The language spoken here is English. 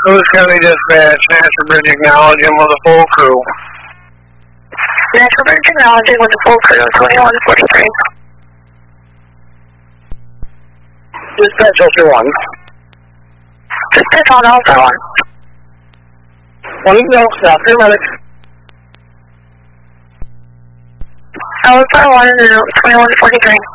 Lewis County Dispatch, National Bridge acknowledging with a full crew. National Bridge acknowledging with a full crew, 2143. Dispatch Ultra 1. Dispatch on Ultra 1. One no, stop, paramedics. Ultra 1 is 2143.